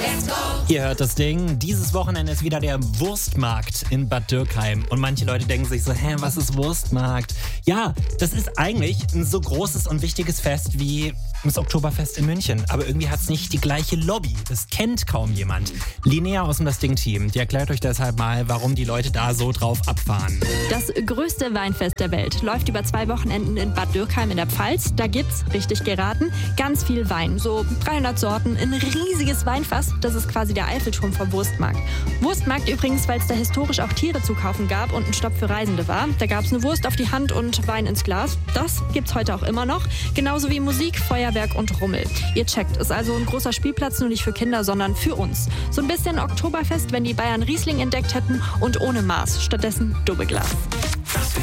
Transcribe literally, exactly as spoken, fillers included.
Ihr hört das Ding. Dieses Wochenende ist wieder der Wurstmarkt in Bad Dürkheim. Und manche Leute denken sich so, hä, was ist Wurstmarkt? Ja, das ist eigentlich ein so großes und wichtiges Fest wie das Oktoberfest in München. Aber irgendwie hat es nicht die gleiche Lobby. Das kennt kaum jemand. Linnea aus dem Das Ding-Team, die erklärt euch deshalb mal, warum die Leute da so drauf abfahren. Das größte Weinfest der Welt läuft über zwei Wochenenden in Bad Dürkheim in der Pfalz. Da gibt's, richtig geraten, ganz viel Wein. So dreihundert Sorten, ein riesiges Weinfass. Das ist quasi der Eiffelturm vom Wurstmarkt. Wurstmarkt übrigens, weil es da historisch auch Tiere zu kaufen gab und ein Stopp für Reisende war. Da gab es eine Wurst auf die Hand und Wein ins Glas. Das gibt's heute auch immer noch. Genauso wie Musik, Feuerwerk und Rummel. Ihr checkt, ist also ein großer Spielplatz, nur nicht für Kinder, sondern für uns. So ein bisschen Oktoberfest, wenn die Bayern Riesling entdeckt hätten und ohne Maß. Stattdessen Doppelglas.